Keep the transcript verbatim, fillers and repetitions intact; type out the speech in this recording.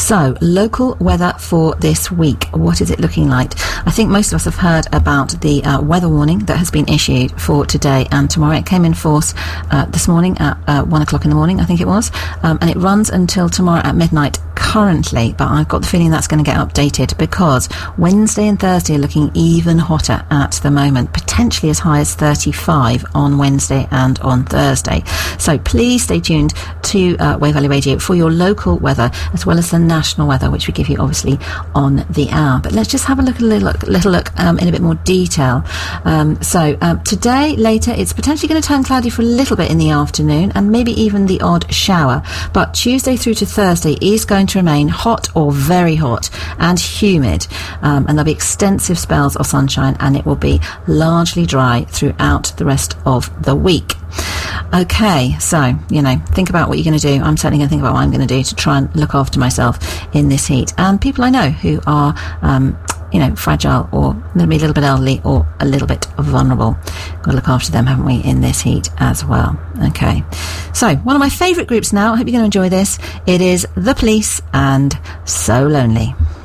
So, local weather for this week. What is it looking like? I think most of us have heard about the uh, weather warning that has been issued for today and tomorrow. It came in force uh, this morning at uh, one o'clock in the morning, I think it was, um, and it runs until tomorrow at midnight currently, but I've got the feeling that's going to get updated because Wednesday and Thursday are looking even hotter at the moment, potentially as high as thirty-five on Wednesday and on Thursday. So please stay tuned to uh, Wave Valley Radio for your local weather as well as the national weather, which we give you obviously on the hour. But let's just have a look, a little look, little look um, in a bit more detail. Um, so um, today, later, it's potentially going to turn cloudy for a little bit in the afternoon and maybe even the odd shower. But Tuesday through to Thursday is going to remain hot or very hot and humid, um, and there'll be extensive spells of sunshine, and it will be largely dry throughout the rest of the week. Okay, so, you know, think about what you're going to do. I'm certainly going to think about what I'm going to do to try and look after myself in this heat. And people I know who are, um, you know, fragile or maybe a little bit elderly or a little bit vulnerable. Got to look after them, haven't we, in this heat as well. Okay, so one of my favourite groups now, I hope you're going to enjoy this. It is The Police and So Lonely.